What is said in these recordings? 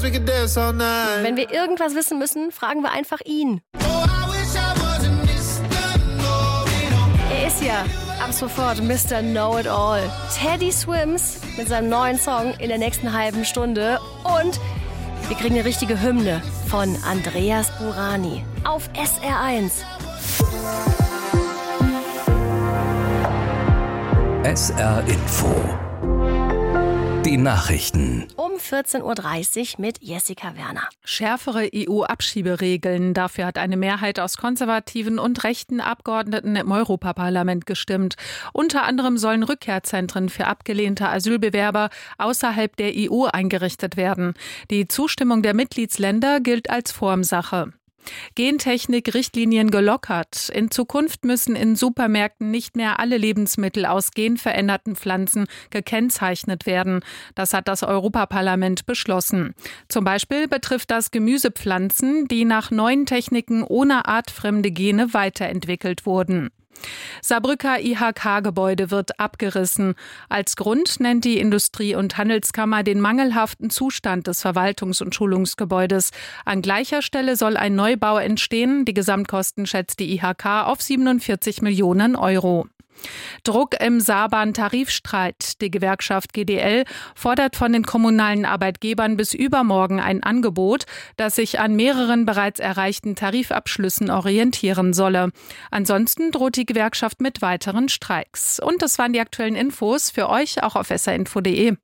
we could dance all night. Wenn wir irgendwas wissen müssen, fragen wir einfach ihn. Er ist ja ab sofort Mr. Know-it-all. Teddy Swims mit seinem neuen Song in der nächsten halben Stunde. Und wir kriegen eine richtige Hymne von Andreas Burani auf SR1. SR Info. Die Nachrichten. Um 14.30 Uhr mit Jessica Werner. Schärfere EU-Abschieberegeln. Dafür hat eine Mehrheit aus konservativen und rechten Abgeordneten im Europaparlament gestimmt. Unter anderem sollen Rückkehrzentren für abgelehnte Asylbewerber außerhalb der EU eingerichtet werden. Die Zustimmung der Mitgliedsländer gilt als Formsache. Gentechnik-Richtlinien gelockert. In Zukunft müssen in Supermärkten nicht mehr alle Lebensmittel aus genveränderten Pflanzen gekennzeichnet werden. Das hat das Europaparlament beschlossen. Zum Beispiel betrifft das Gemüsepflanzen, die nach neuen Techniken ohne artfremde Gene weiterentwickelt wurden. Saarbrücker IHK-Gebäude wird abgerissen. Als Grund nennt die Industrie- und Handelskammer den mangelhaften Zustand des Verwaltungs- und Schulungsgebäudes. An gleicher Stelle soll ein Neubau entstehen. Die Gesamtkosten schätzt die IHK auf 47 Millionen Euro. Druck im Saarbahn-Tarifstreit. Die Gewerkschaft GDL fordert von den kommunalen Arbeitgebern bis übermorgen ein Angebot, das sich an mehreren bereits erreichten Tarifabschlüssen orientieren solle. Ansonsten droht die Gewerkschaft mit weiteren Streiks. Und das waren die aktuellen Infos für euch auch auf srinfo.de.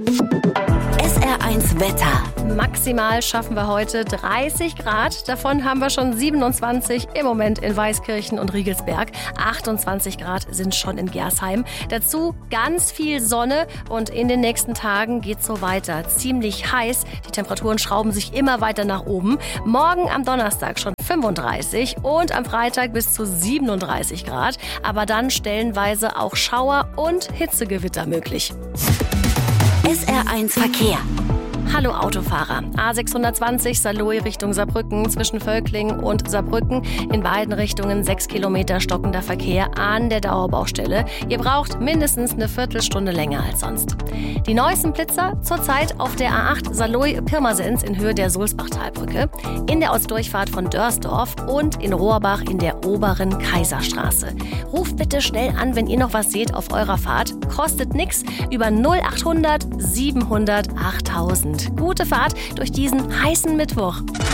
SR1 Wetter. Maximal schaffen wir heute 30 Grad. Davon haben wir schon 27 im Moment in Weißkirchen und Riegelsberg. 28 Grad sind schon in Gersheim. Dazu ganz viel Sonne und in den nächsten Tagen geht's so weiter. Ziemlich heiß. Die Temperaturen schrauben sich immer weiter nach oben. Morgen am Donnerstag schon 35 und am Freitag bis zu 37 Grad. Aber dann stellenweise auch Schauer und Hitzegewitter möglich. SR1 Verkehr. Hallo Autofahrer. A620 Saarlouis Richtung Saarbrücken zwischen Völklingen und Saarbrücken. In beiden Richtungen 6 Kilometer stockender Verkehr an der Dauerbaustelle. Ihr braucht mindestens eine Viertelstunde länger als sonst. Die neuesten Blitzer zurzeit auf der A8 Saarlouis-Pirmasens in Höhe der Sulzbachtalbrücke, in der Ortsdurchfahrt von Dörsdorf und in Rohrbach in der oberen Kaiserstraße. Ruft bitte schnell an, wenn ihr noch was seht auf eurer Fahrt. Kostet nix. Über 0800 700 8000. Gute Fahrt durch diesen heißen Mittwoch.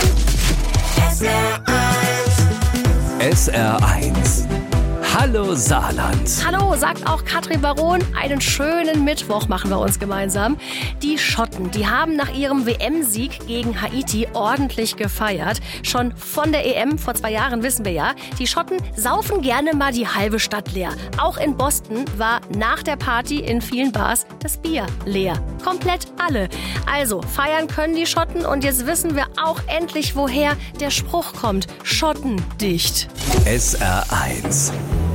SR1. Hallo Saarland. Hallo, sagt auch Katrin Baron. Einen schönen Mittwoch machen wir uns gemeinsam. Die Schotten, die haben nach ihrem WM-Sieg gegen Haiti ordentlich gefeiert. Schon von der EM vor 2 Jahren wissen wir ja, die Schotten saufen gerne mal die halbe Stadt leer. Auch in Boston war nach der Party in vielen Bars das Bier leer. Komplett alle. Also, feiern können die Schotten und jetzt wissen wir auch endlich, woher der Spruch kommt. Schottendicht. SR1.